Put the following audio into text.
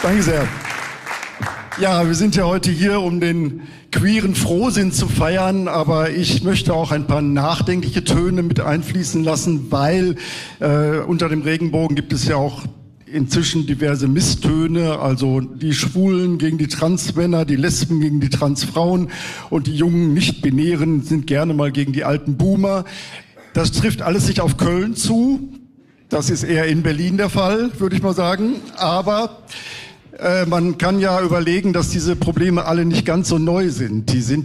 Danke sehr. Ja, wir sind ja heute hier, um den queeren Frohsinn zu feiern, aber ich möchte auch ein paar nachdenkliche Töne mit einfließen lassen, weil unter dem Regenbogen gibt es ja auch inzwischen diverse Misstöne, also die Schwulen gegen die Transmänner, die Lesben gegen die Transfrauen und die jungen Nicht-Binären sind gerne mal gegen die alten Boomer. Das trifft alles nicht auf Köln zu. Das ist eher in Berlin der Fall, würde ich mal sagen. Aber man kann ja überlegen, dass diese Probleme alle nicht ganz so neu sind. Die sind